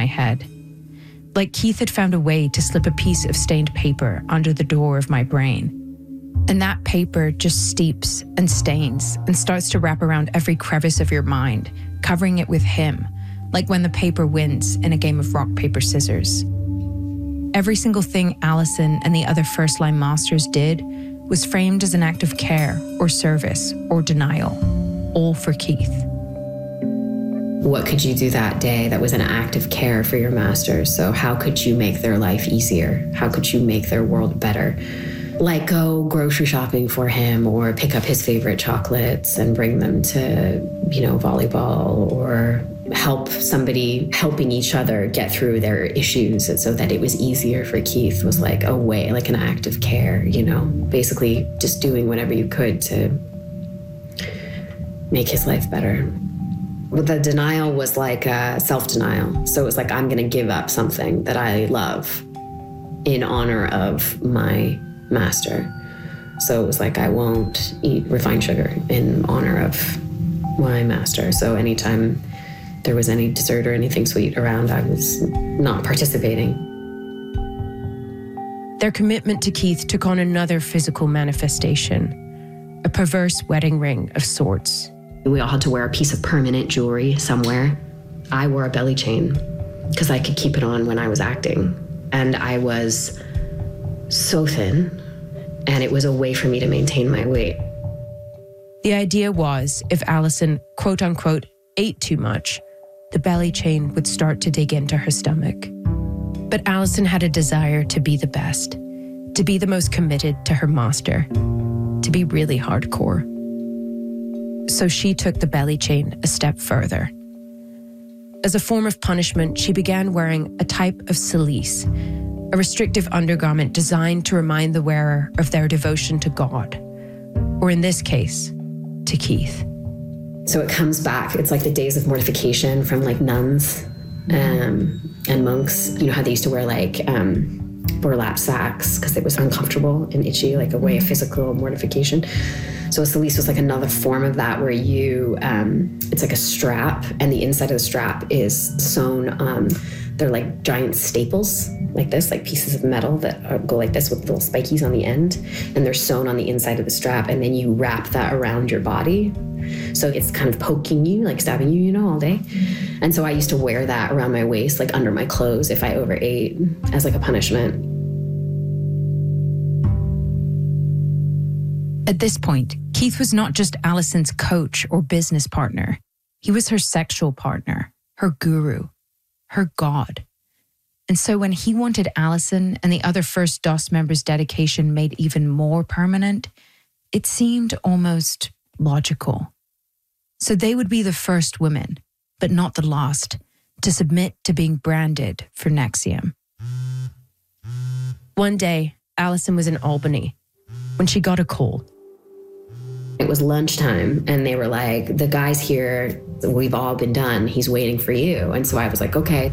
my head. Like Keith had found a way to slip a piece of stained paper under the door of my brain. And that paper just steeps and stains and starts to wrap around every crevice of your mind, covering it with him, like when the paper wins in a game of rock, paper, scissors. Every single thing Alison and the other first-line masters did was framed as an act of care or service or denial, all for Keith. What could you do that day that was an act of care for your masters? So how could you make their life easier? How could you make their world better? Like go grocery shopping for him or pick up his favorite chocolates and bring them to, volleyball, or help somebody helping each other get through their issues so that it was easier for Keith was like a way, like an act of care, basically just doing whatever you could to make his life better. The denial was like self-denial. So it was like, I'm going to give up something that I love in honor of my master. So it was like, I won't eat refined sugar in honor of my master. So anytime there was any dessert or anything sweet around, I was not participating. Their commitment to Keith took on another physical manifestation, a perverse wedding ring of sorts. We all had to wear a piece of permanent jewelry somewhere. I wore a belly chain because I could keep it on when I was acting. And I was so thin, and it was a way for me to maintain my weight. The idea was if Alison, quote unquote, ate too much, the belly chain would start to dig into her stomach. But Alison had a desire to be the best, to be the most committed to her master, to be really hardcore. So she took the belly chain a step further. As a form of punishment, she began wearing a type of cilice, a restrictive undergarment designed to remind the wearer of their devotion to God, or in this case, to Keith. So it comes back. It's like the days of mortification from like nuns and monks. You know how they used to wear like burlap sacks because it was uncomfortable and itchy, like a way of physical mortification. So a cilice was like another form of that where you, it's like a strap, and the inside of the strap is sewn, they're like giant staples like this, like pieces of metal that go like this with little spikies on the end, and they're sewn on the inside of the strap, and then you wrap that around your body. So it's kind of poking you, like stabbing you, all day. And so I used to wear that around my waist, like under my clothes if I overate, as like a punishment. At this point, Keith was not just Alison's coach or business partner. He was her sexual partner, her guru, her god. And so when he wanted Alison and the other First DOS members' dedication made even more permanent, it seemed almost logical. So they would be the first women, but not the last, to submit to being branded for NXIVM. One day, Alison was in Albany when she got a call. It was lunchtime, and they were like, the guy's here, we've all been done, he's waiting for you. And so I was like, okay.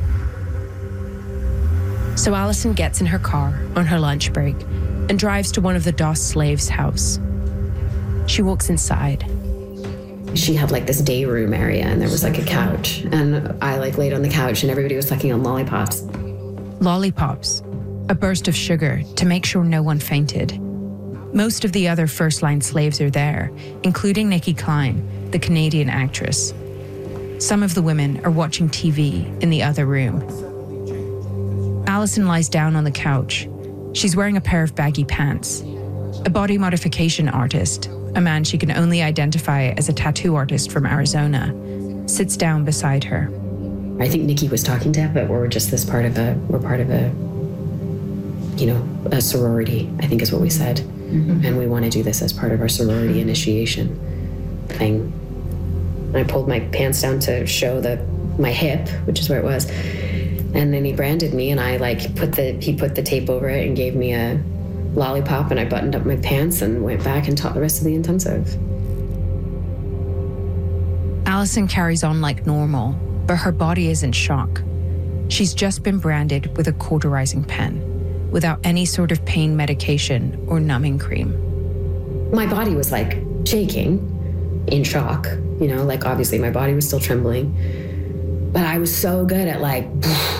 So Alison gets in her car on her lunch break and drives to one of the DOS slaves' house. She walks inside. She had like this day room area, and there was like a couch, and I like laid on the couch and everybody was sucking on lollipops. Lollipops, a burst of sugar to make sure no one fainted. Most of the other first-line slaves are there, including Nikki Klein, the Canadian actress. Some of the women are watching TV in the other room. Alison lies down on the couch. She's wearing a pair of baggy pants. A body modification artist, a man she can only identify as a tattoo artist from Arizona, sits down beside her. I think Nikki was talking to her, but we're just we're part of a sorority, I think is what we said. Mm-hmm. And we want to do this as part of our sorority initiation thing. And I pulled my pants down to show my hip, which is where it was. And then he branded me, and I he put the tape over it and gave me a lollipop, and I buttoned up my pants and went back and taught the rest of the intensive. Alison carries on like normal, but her body is in shock. She's just been branded with a cauterizing pen, without any sort of pain medication or numbing cream. My body was like shaking, in shock, like obviously my body was still trembling, but I was so good at like